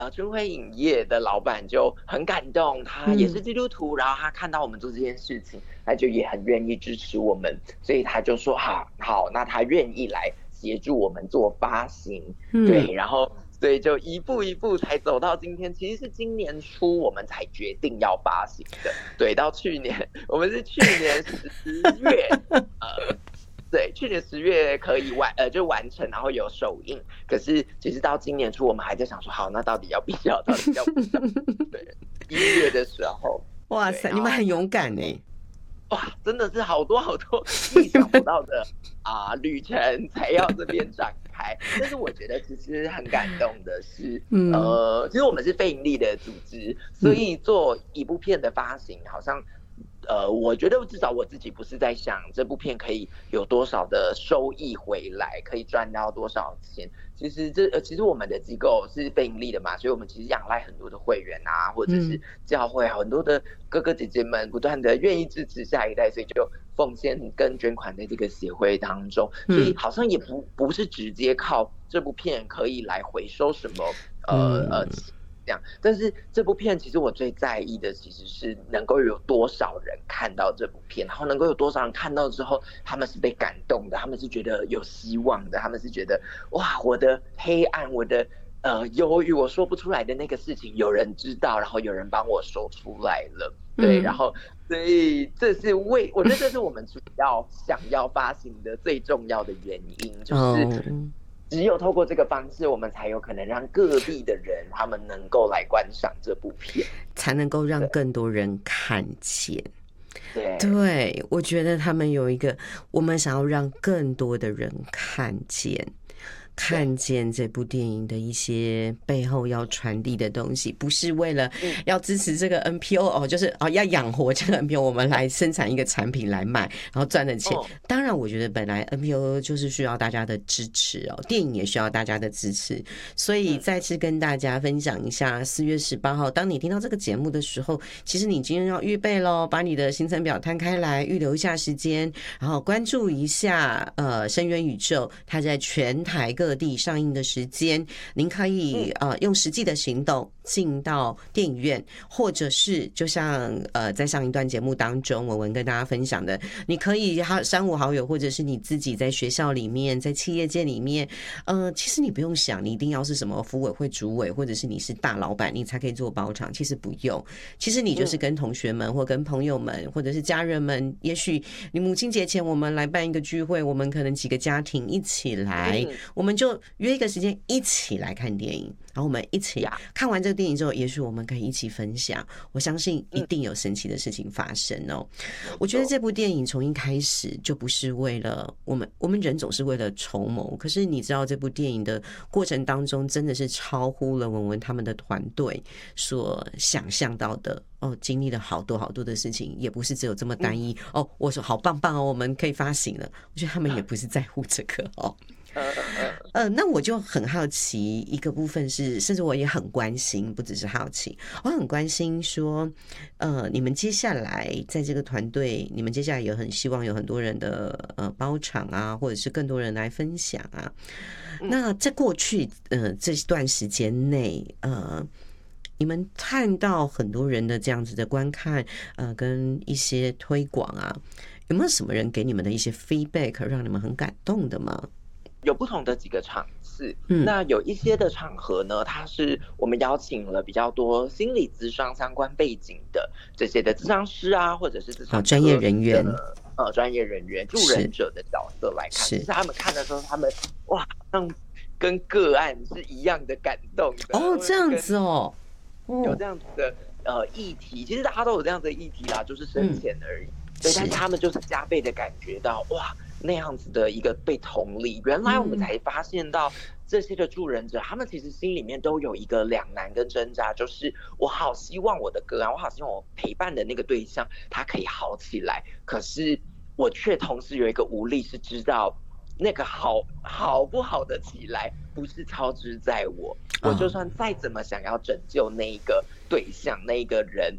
春晖影业的老板就很感动，他也是基督徒，然后他看到我们做这件事情，他就也很愿意支持我们，所以他就说好，那他愿意来协助我们做发行，对，然后所以就一步一步才走到今天。其实是今年初我们才决定要发行的，对，到去年我们是去年10月对，去年10月可以就完成，然后有首映。可是其实到今年初，我们还在想说，好，那到底要不要？到底要不要？对，1月的时候， 哇塞，你们很勇敢哎！ 哇，真的是好多意想不到的旅程才要这边展开。但是我觉得其实很感动的是，其实我们是非盈利的组织，所以做一部片的发行，好像。我觉得至少我自己不是在想这部片可以有多少的收益回来，可以赚到多少钱。其实我们的机构是非盈利的嘛，所以我们其实仰赖很多的会员啊，或者是教会很多的哥哥姐姐们不断的愿意支持下一代，所以就奉献跟捐款在这个协会当中，所以好像也不是直接靠这部片可以来回收什么这样，但是这部片其实我最在意的其实是能够有多少人看到这部片，然后能够有多少人看到之后他们是被感动的，他们是觉得有希望的，他们是觉得哇，我的黑暗，我的忧郁，我说不出来的那个事情有人知道，然后有人帮我说出来了，对，然后所以这是我觉得这是我们主要想要发行的最重要的原因，就是只有透过这个方式，我们才有可能让各地的人他们能够来观赏这部片， 才能够让更多人看见。 对， 我觉得他们有一个，我们想要让更多的人看见这部电影的一些背后要传递的东西，不是为了要支持这个 NPO 就是要养活这个 NPO， 我们来生产一个产品来卖，然后赚的钱。当然，我觉得本来 NPO 就是需要大家的支持电影也需要大家的支持，所以再次跟大家分享一下，4月18号，当你听到这个节目的时候，其实你今天要预备咯，把你的行程表摊开来，预留一下时间，然后关注一下深渊宇宙，它在全台各地上映的时间，您可以用实际的行动进到电影院，或者是就像在上一段节目当中文文跟大家分享的，你可以三五好友，或者是你自己在学校里面，在企业界里面，其实你不用想你一定要是什么福委会主委，或者是你是大老板你才可以做包场，其实不用，其实你就是跟同学们或跟朋友们或者是家人们，也许你母亲节前我们来办一个聚会，我们可能几个家庭一起来，我们就约一个时间一起来看电影，然后我们一起看完这个电影之后，也许我们可以一起分享，我相信一定有神奇的事情发生我觉得这部电影从一开始就不是为了我们人总是为了筹谋，可是你知道这部电影的过程当中真的是超乎了文文他们的团队所想象到的经历了好多好多的事情，也不是只有这么单一我说好棒棒我们可以发行了，我觉得他们也不是在乎这个那我就很好奇一个部分是，甚至我也很关心，不只是好奇，我很关心说，你们接下来在这个团队，你们接下来有很希望有很多人的包场啊，或者是更多人来分享啊。那在过去这段时间内，你们看到很多人的这样子的观看，跟一些推广啊，有没有什么人给你们的一些 feedback 让你们很感动的吗？ 有不同的几个场次，那有一些的场合呢，它是我们邀请了比较多心理咨商相关背景的这些的咨商师啊，或者是咨商专业人员， 专业人员、助人者的角色来看，其实他们看的时候，他们哇，像跟个案是一样的感动的这样子有这样子的议题，其实大家都有这样子的议题啦，就是生前而已，对，但是他们就是加倍的感觉到哇。那样子的一个被同理，原来我们才发现到这些的助人者，他们其实心里面都有一个两难跟挣扎，就是我好希望我的个案，我好希望我陪伴的那个对象他可以好起来，可是我却同时有一个无力，是知道那个好不好的起来不是操之在我，我就算再怎么想要拯救那一个对象那一个人，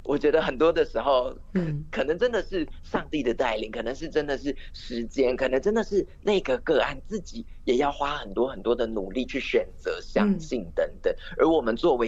我觉得很多的时候，可能真的是上帝的带领，可能是真的是时间，可能真的是那个个案自己也要花很多很多的努力去选择、相信等等。而我们作为